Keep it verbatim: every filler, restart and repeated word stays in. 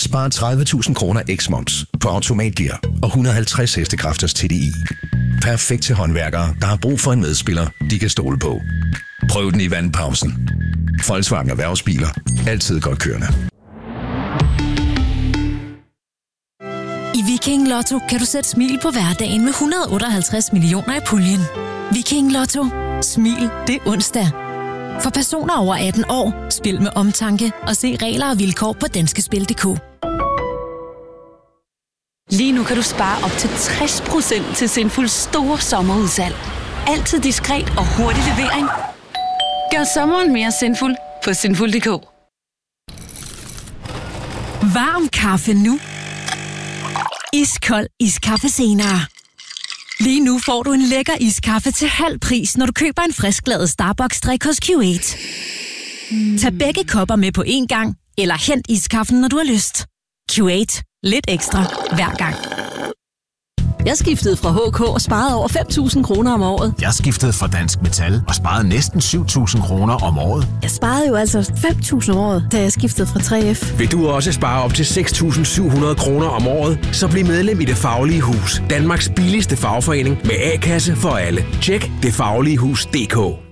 Spar tredive tusind kroner eks-moms på automatgear og et hundrede og halvtreds hestekræfters T D I. Perfekt til håndværkere, der har brug for en medspiller, de kan stole på. Prøv den i vandpausen. Volkswagen Erhvervsbiler. Altid godt kørende. I Viking Lotto kan du sætte smil på hverdagen med et hundrede og otteoghalvtreds millioner i puljen. Viking Lotto. Smil det onsdag. For personer over atten år, spil med omtanke og se regler og vilkår på danskespil punktum d k. Lige nu kan du spare op til tres procent til Sinfuls store sommerudsalg. Altid diskret og hurtig levering. Gør sommeren mere sinful på sinful punktum d k. Varm kaffe nu. Iskold iskaffe senere. Lige nu får du en lækker iskaffe til halv pris, når du køber en frisklavet Starbucks-drik hos Q otte. Mm. Tag begge kopper med på én gang, eller hent iskaffen, når du har lyst. Q otte. Lidt ekstra hver gang. Jeg skiftede fra H K og sparede over fem tusind kroner om året. Jeg skiftede fra Dansk Metal og sparede næsten syv tusind kroner om året. Jeg sparede jo altså fem tusind om året, da jeg skiftede fra tre F. Vil du også spare op til seks tusind syv hundrede kroner om året? Så bliv medlem i Det Faglige Hus. Danmarks billigste fagforening med A-kasse for alle. Tjek det faglige hus punktum d k.